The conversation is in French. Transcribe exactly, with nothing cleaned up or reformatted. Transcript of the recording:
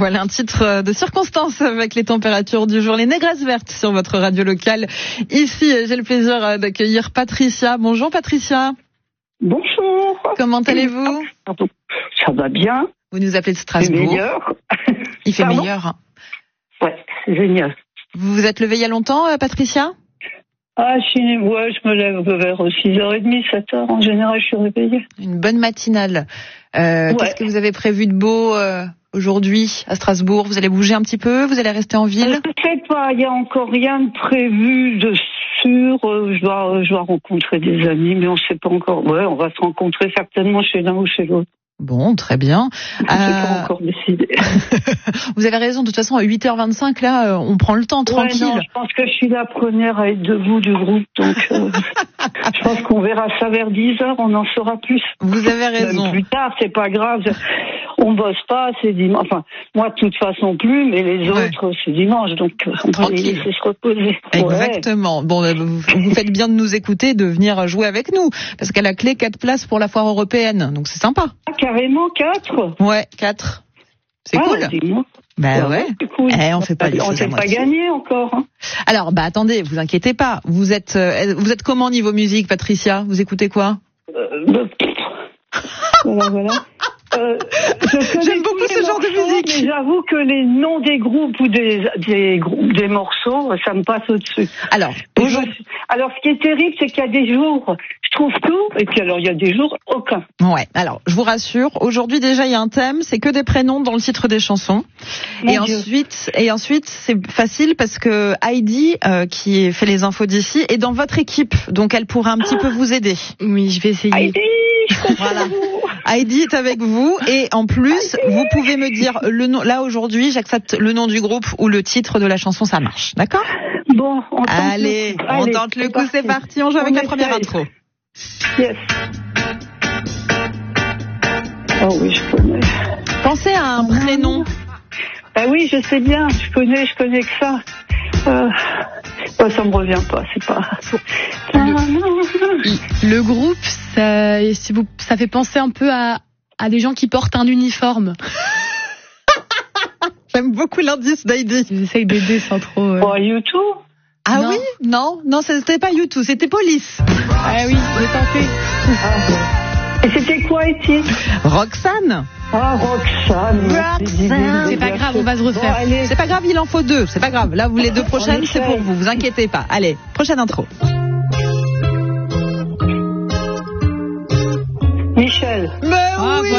Voilà un titre de circonstance avec les températures du jour. Les négresses vertes sur votre radio locale. Ici, j'ai le plaisir d'accueillir Patricia. Bonjour Patricia. Bonjour. Comment allez-vous? Ça va bien. Vous nous appelez de Strasbourg. C'est meilleur. Il fait Pardon? meilleur. Ouais, c'est génial. Vous vous êtes levée il y a longtemps, Patricia? Ah, je, suis... ouais, je me lève vers six heures trente, sept heures. En général, je suis réveillée. Une bonne matinale. Euh, ouais. Qu'est-ce que vous avez prévu de beau euh, aujourd'hui à Strasbourg? Vous allez bouger un petit peu? Vous allez rester en ville? Je sais pas, il n'y a encore rien de prévu de sûr. Je dois, je dois rencontrer des amis, mais on ne sait pas encore. Ouais, on va se rencontrer certainement chez l'un ou chez l'autre. Bon, très bien. Je n'ai euh... pas encore décidé. Vous avez raison, de toute façon, à huit heures vingt-cinq, là, on prend le temps, tranquille. Ouais, non, je pense que je suis la première à être debout du groupe, donc euh, je pense qu'on verra ça vers dix heures, on en saura plus. Vous avez raison. Même plus tard, c'est pas grave. On bosse pas, c'est dimanche. Enfin, moi, de toute façon, plus, mais les ouais. autres, c'est dimanche, donc on va les laisser se reposer. Exactement. Ouais. Bon, vous, vous faites bien de nous écouter, de venir jouer avec nous, parce qu'à la clé, quatre places pour la foire européenne, donc c'est sympa. Ah, carrément quatre. Ouais, quatre. C'est ah, cool. Dis-moi. Bah ouais. Cool. Eh, on fait pas les on choses à s'est moitié. pas gagné encore. Hein. Alors, bah attendez, vous inquiétez pas. Vous êtes, euh, vous êtes comment niveau musique, Patricia? Vous écoutez quoi? euh, bah, Voilà, voilà. Euh, J'aime beaucoup ce genre de musique. Mais j'avoue que les noms des groupes ou des des groupes, des morceaux, ça me passe au-dessus. Alors, aujourd'hui... alors ce qui est terrible, c'est qu'il y a des jours, je trouve tout, et puis alors il y a des jours, aucun. Ouais. Alors, je vous rassure, aujourd'hui déjà il y a un thème, c'est que des prénoms dans le titre des chansons. Mon et Dieu. ensuite, et ensuite, c'est facile parce que Heidi, euh, qui fait les infos d'ici, est dans votre équipe, donc elle pourra un petit peu vous aider. Oui, je vais essayer. Heidi, je compte sur Voilà. vous. Heidi est avec vous et en plus, vous pouvez me dire le nom. Là aujourd'hui, j'accepte le nom du groupe ou le titre de la chanson, ça marche, d'accord? Bon, on tente Allez, le coup. on Allez, tente le c'est coup, parti. c'est parti. On joue avec On la première essaye. intro. Yes. Oh oui, je connais. Pensez à un prénom. Ah oui, je sais bien, je connais, je connais que ça. Euh, ouais, ça me revient pas, c'est pas. Le, le groupe, ça, si vous, ça fait penser un peu à, à des gens qui portent un uniforme. J'aime beaucoup l'indice d'Heidi. J'essaye d'aider sans trop. Euh... Oh, YouTube. Ah Non. oui? Non, non, c'était pas U deux, c'était Police. Ah oui, j'ai tenté. Ah. Et c'était quoi, Étienne? Roxane. Ah, Roxane. Roxane. C'est pas grave, on va se refaire. Bon, allez. C'est pas grave, il en faut deux. C'est pas grave. Là, vous les deux prochaines, c'est pour vous. Vous inquiétez pas. Allez, prochaine intro.